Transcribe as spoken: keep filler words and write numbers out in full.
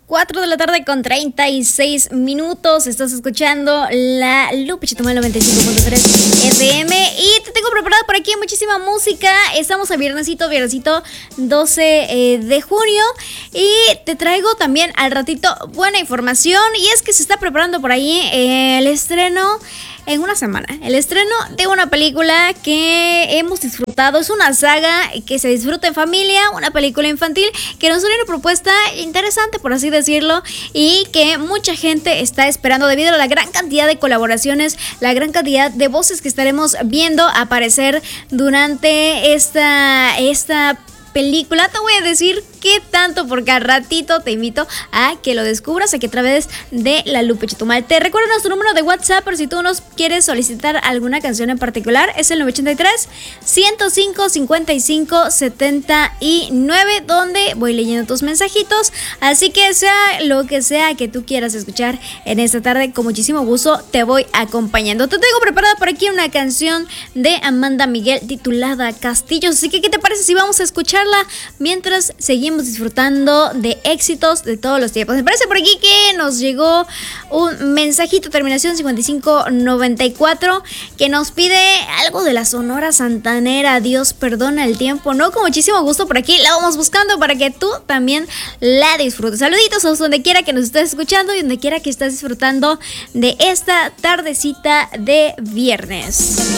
cuatro de la tarde con treinta y seis minutos. Estás escuchando la Lupe Chetumal noventa y cinco punto tres F M. Y te tengo preparada por aquí muchísima música. Estamos a viernesito, viernesito doce eh, de junio. Y te traigo también al ratito buena información. Y es que se está preparando por ahí eh, el estreno en una semana. El estreno de una película que hemos disfrutado. Es una saga que se disfruta en familia. Una película infantil que nos trae una propuesta interesante, por así decirlo, y que mucha gente está esperando debido a la gran cantidad de colaboraciones, la gran cantidad de voces que estaremos viendo aparecer durante esta, esta película. Te voy a decir qué tanto, porque al ratito te invito a que lo descubras aquí a través de la Lupe Chetumal. Te recuerdo nuestro número de WhatsApp por si tú nos quieres solicitar alguna canción en particular. Es el nueve ocho tres, ciento cinco, cincuenta y cinco, setenta y nueve, donde voy leyendo tus mensajitos. Así que sea lo que sea que tú quieras escuchar en esta tarde, con muchísimo gusto te voy acompañando. Te tengo preparada por aquí una canción de Amanda Miguel titulada Castillos. Así que, ¿qué te parece si vamos a escucharla mientras seguimos disfrutando de éxitos de todos los tiempos? Me parece por aquí que nos llegó un mensajito, terminación cincuenta y cinco noventa y cuatro, que nos pide algo de la Sonora Santanera. Dios perdona el tiempo, ¿no? Con muchísimo gusto por aquí la vamos buscando para que tú también la disfrutes. Saluditos a donde quiera que nos estés escuchando y donde quiera que estés disfrutando de esta tardecita de viernes.